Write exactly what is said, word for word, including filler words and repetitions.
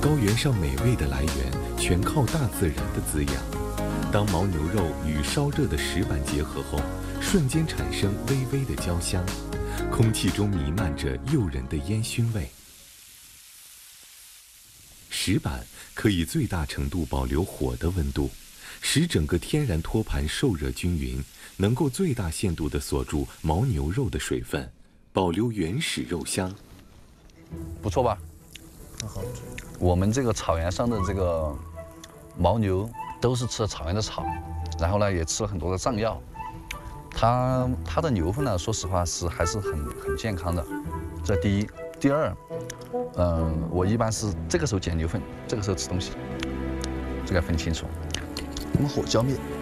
高原上美味的来源全靠大自然的滋养。当牦牛肉与烧热的石板结合后，瞬间产生微微的焦香，空气中弥漫着诱人的烟熏味。石板可以最大程度保留火的温度，使整个天然托盘受热均匀，能够最大限度地锁住牦牛肉的水分，保留原始肉香。 不错吧？ 好吃。 我们这个草原上的这个牦牛都是吃了草原的草，然后呢也吃了很多的藏药。它它的牛粪呢，说实话是还是很很健康的，这第一。第二，嗯，我一般是这个时候捡牛粪，这个时候吃东西，这个要分清楚。 我们火浇灭。